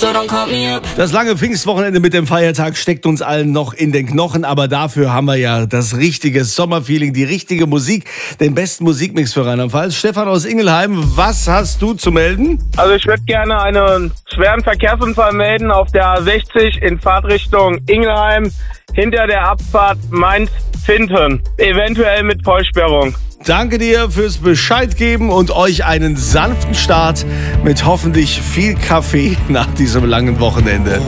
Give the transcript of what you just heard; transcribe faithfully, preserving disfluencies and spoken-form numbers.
Das lange Pfingstwochenende mit dem Feiertag steckt uns allen noch in den Knochen, aber dafür haben wir ja das richtige Sommerfeeling, die richtige Musik, den besten Musikmix für Rheinland-Pfalz. Stefan aus Ingelheim, was hast du zu melden? Also ich würde gerne einen schweren Verkehrsunfall melden auf der A sechzig in Fahrtrichtung Ingelheim, hinter der Abfahrt Mainz-Pfinten, eventuell mit Vollsperrung. Danke dir fürs Bescheid geben und euch einen sanften Start mit hoffentlich viel Kaffee nach diesem langen Wochenende.